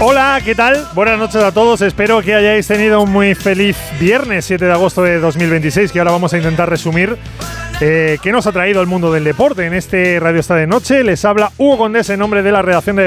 Hola, ¿qué tal? Buenas noches a todos. Espero que hayáis tenido un muy feliz viernes 7 de agosto de 2026, que ahora vamos a intentar resumir qué nos ha traído el mundo del deporte en este Radio Esta de Noche. Les habla Hugo Condés en nombre de la redacción de